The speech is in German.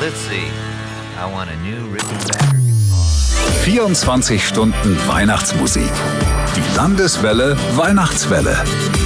Let's see. I want a new Rickenbacker guitar. 24 Stunden Weihnachtsmusik. Die Landeswelle Weihnachtswelle.